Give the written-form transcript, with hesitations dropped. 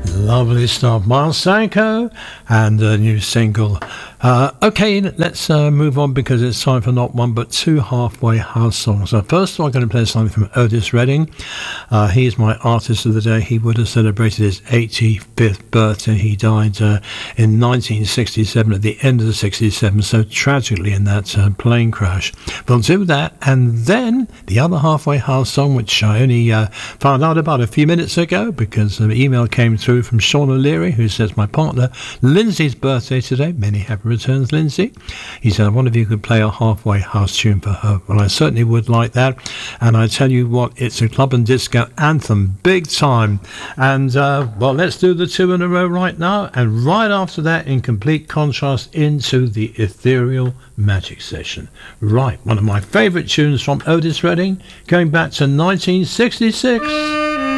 Lovely stuff. Miles Sanko and a new single. Okay, let's move on because it's time for not one but two halfway house songs. First of all, I'm going to play something from Otis Redding. He is my artist of the day. He would have celebrated his 85th birthday. He died in 1967, at the end of the 67, so tragically in that plane crash. We'll do that, and then the other halfway house song, which I only found out about a few minutes ago because an email came through from Sean O'Leary, who says, my partner Lindsay's birthday today. Many happy returns, Lindsay. He said, I wonder if you could play a halfway house tune for her. Well, I certainly would like that. And I tell you what, it's a club and disco anthem, big time. And, well, let's do the two in a row right now. And right after that, in complete contrast, into the Ethereal Magic Session. Right, one of my favourite tunes from Otis Redding, going back to 1966.